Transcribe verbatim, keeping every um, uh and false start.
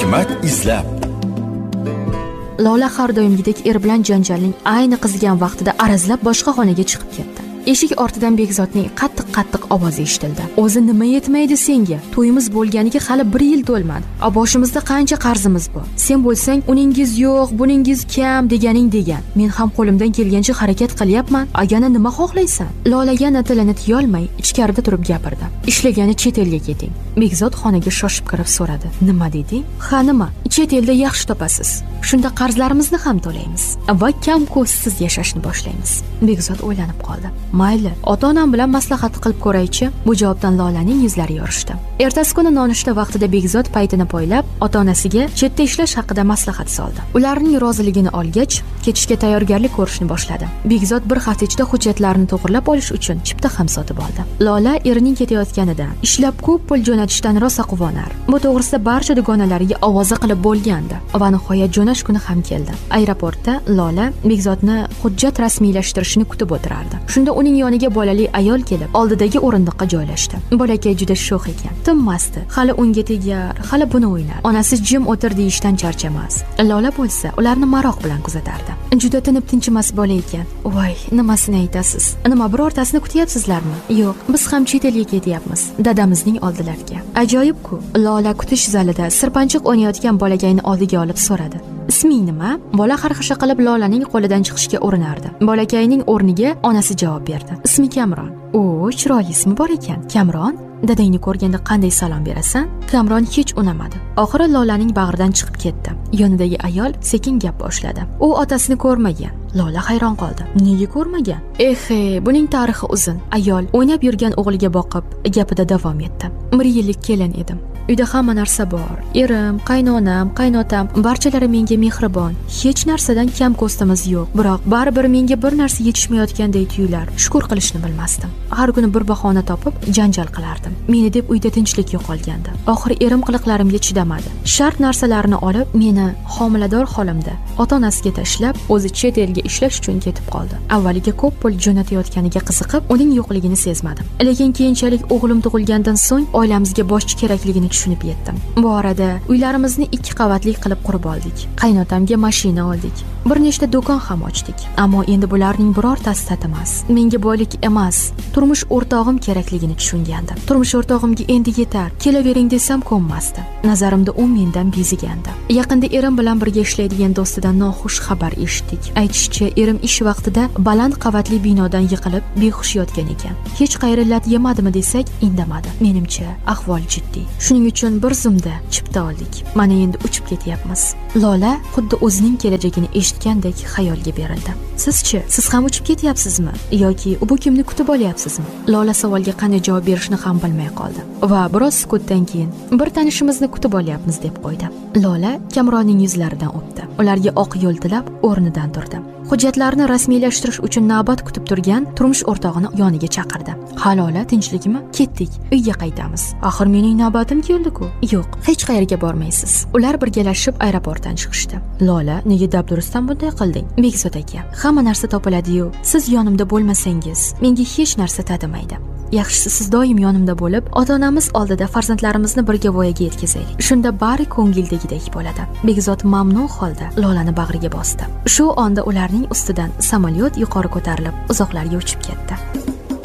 hikmat izlab. Lola har doimgidek er bilan janjalning ayni qizigan vaqtida arazlab boshqa xonaga chiqib ketdi. Eshik ortidan Begzodning qattiq-qattiq ovozi eshitildi. O'zi nima yetmaydi senga? To'yimiz bo'lganiga hali bir yil to'lmadi. A boshimizda qancha qarzimiz bor. Sen bo'lsang, uningiz yo'q, buningiz kam deganing degan. Men ham qo'limdan kelgancha harakat qilyapman. Agana nima xohlaysan? Lola yana tilini tiyolmay ichkarida turib gapirdi. Ishlagani chet elga keting. Begzod xonaga shoshib kirib so'radi. Nima deding? Ha nima? Chet elda yaxshi topasiz. Shunda qarzlarimizni ham to'laymiz va kam ko'zsiz yashashni boshlaymiz. Begzod o'ylanib qoldi. Mayli, ota-onam bilan maslahat qilib ko'raychi. Bu javobdan Lolaning yuzlari yorishdi. Ertasi kuni nonushta vaqtida Begzod paytini poylab, ota-onasiga chetda ishlash haqida maslahat soldi. Ularning roziligini olgach, ketishga tayyorgarlik ko'rishni boshladi. Begzod bir hafta ichida hujjatlarni to'g'rilab olish uchun chipta ham sotib oldi. Lola erining ketayotganidan, ishlab ko'p pul jo'natishdan rosa quvonar. Bu to'g'risida barcha dugonalariga ovoza qilib bo'lgandi va nihoyat jo'nash kuni ham keldi. Aeroportda Lola Begzodni hujjat rasmiylashtirishini kutib o'tirardi. Shunda uning yoniga bolali ayol kelib, oldidagi o'rindiqqa joylashdi. Bolakay juda sho'x ekan. Tinmasdi. Hali unga tegar, hali buni o'ynar. Onasi jim o'tir deyishdan charchamas. Lola bo'lsa, ularni maroq bilan kuzatardi. Juda tinib tinchimas bola ekan. Voy, nimasini aytasiz? Nima birortasini kutyapsizlarmi? Yo'q, biz ham chet elga ketyapmiz. Dadamizning oldilariga. Ajoyib-ku. Lola kutish zalida sirpanchiq o'ynayotgan bolakayni oldiga olib so'radi. Isming nima? Bola xarxasha qilib Lolaning qo'lidan chiqishga urinardi. Bolakayning o'rniga onasi javob berdi. Ismi Kamron. O, chiroyli ismi bor ekan. Kamron? Dadangni ko'rganda qanday salom berasan? Kamron hech unamadi. Oxiri Lolaning bag'ridan chiqib ketdi. Yonidagi ayol sekin gap boshladi. U otasini ko'rmagan. Lola hayron qoldi. Nega ko'rmagan? Ehe, buning tarixi uzun. Ayol o'ynab yurgan o'g'liga boqib, gapida davom etdi. bir yillik kelin edim. Uyda hamma narsa bor. Erim, qaynonam, qaynotam, barchalari menga mehribon. Hech narsadan kam ko'stimiz yo'q. Biroq baribir menga bir narsa yetishmayotganday tuyular. Shukr qilishni bilmasdim. Har kuni bir bahona topib janjal qilardim. Meni deb uyda tinchlik yo'qolgandi. Oxiri erim qiliqlarimga chidamadi. Shart narsalarni olib, meni homilador holimda ota-onasiga tashlab, o'zi chet elga ishlash uchun ketib qoldi. Avvaliga ko'p pul jo'natayotganiga qiziqib, uning yo'qligini sezmadim. Lekin keyinchalik o'g'lim tug'ilgandan so'ng oilamizga boshchi kerakligini tushunib yetdim. Bu orada uylarimizni ikki qavatli qilib qurib oldik. Qaynotamga mashina oldik. Bir nechta do'kon ham ochdik. Ammo endi bularning birortasi tatimas. Menga boylik emas, turmush o'rtog'im kerakligini tushungandim. Turmush o'rtog'imga endi yetar, kelavering desam ko'nmasdi. Nazarimda u mendan bezigandi. Yaqinda erim bilan birga ishlaydigan do'stidan noxush xabar eshitdik. Aytishicha, erim ish vaqtida baland qavatli binodan yiqilib behush yotgan ekan. Hech qayri lat yemadimi desak, indamadi. Menimcha, ahvol jiddiy. Shuning uchun bir zumda chipta oldik. Mana endi uchib ketyapmiz. Lola xuddi o'zining kelajagini eshitgandek xayolga berildi. Siz-chi, siz ham uchib ketyapsizmi yoki bu kimni kutib olyapsizmi? Lola savolga qanday javob berishni ham bilmay qoldi va biroz sukutdan keyin bir tanishimizni kutib olyapmiz deb qo'ydi. Lola Kamronning yuzlaridan o'pdi. Ularga oq yo'l tilab o'rnidan turdi. Hujjatlarni rasmiylashtirish uchun navbat kutib turgan turmush o'rtog'ini yoniga chaqirdi. Ha Lola, tinchlikmi? Ketdik, uyga qaytamiz. Axir mening navbatim keldi-ku. Yo'q, hech qayerga bormaysiz. Ular birgalashib aeroportdan chiqishdi. Lola, nega dabdurustdan bunday qilding? Begzod aka, hamma narsa topiladi-yu, siz yonimda bo'lmasangiz, menga hech narsa tatimaydi. Yaxshisi siz doim yonimda bo'lib, ota-onamiz oldida farzandlarimizni birga voyaga yetkazaylik. Shunda bari ko'ngildagidek bo'ladi. Begzod mamnun holda Lolani bag'riga bosdi. Shu onda ularning ustidan samolyot yuqori ko'tarilib, uzoqlarga uchib ketdi.